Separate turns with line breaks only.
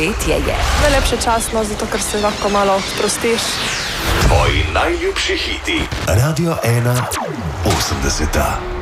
poletje je.
Najlepše časno, zato ker se lahko malo sprostiš.
Tvoji najljubši hiti. Radio 1 80.